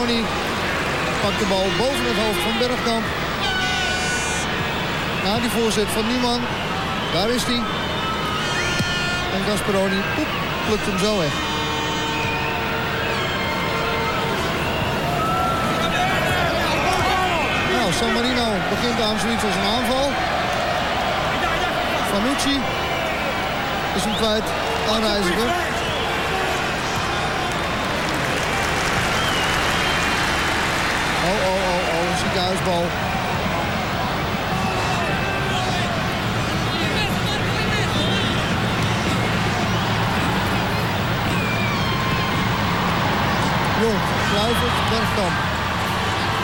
Gasperoni pakt de bal boven het hoofd van Bergkamp. Na die voorzet van Niemann. Daar is hij. En Gasperoni plukt hem zo weg. Nou, San Marino begint aan zoiets als een aanval. Fanucci is hem kwijt aan Reiziger. Een ziekenhuisbal. Jong, Kluivert, Bergkamp.